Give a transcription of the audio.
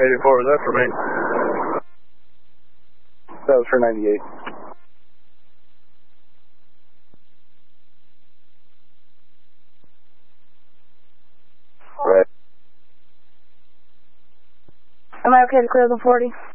84, was that for me? That was for 98. Am I okay to clear the 40?